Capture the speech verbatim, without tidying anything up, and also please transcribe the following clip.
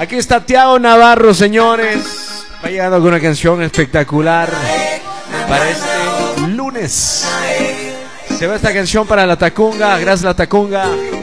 Aquí está Tiago Navarro, señores. Va llegando con una canción espectacular para este lunes. Se va esta canción para la Tacunga. Gracias, la Tacunga.